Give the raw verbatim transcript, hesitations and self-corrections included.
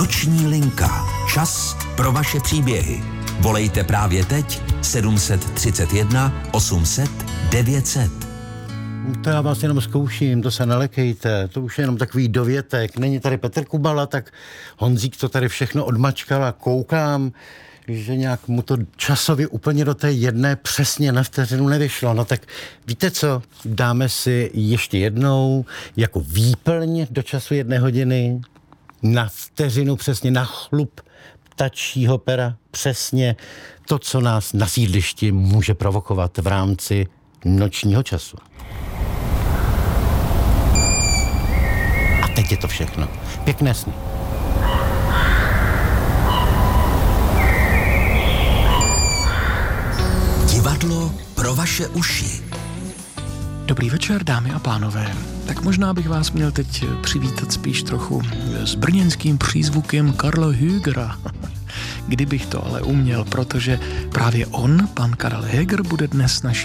Noční linka. Čas pro vaše příběhy. Volejte právě teď sedm set třicet jedna osm set devět set. To já vás jenom zkouším, to se nelekejte, to už je jenom takový dovětek. Není tady Petr Kubala, tak Honzík to tady všechno odmačkal a koukám, že nějak mu to časově úplně do té jedné přesně na vteřinu nevyšlo. No tak víte co, dáme si ještě jednou jako výplň do času jedné hodiny na vteřinu přesně na chlup ptačího pera, přesně to, co nás na sídlišti může provokovat v rámci nočního času. A teď je to všechno. Pěkné sny. Divadlo pro vaše uši. Dobrý večer, dámy a pánové. Tak možná bych vás měl teď přivítat spíš trochu s brněnským přízvukem Karla Högera. Kdybych to ale uměl, protože právě on, pan Karel Höger, bude dnes naší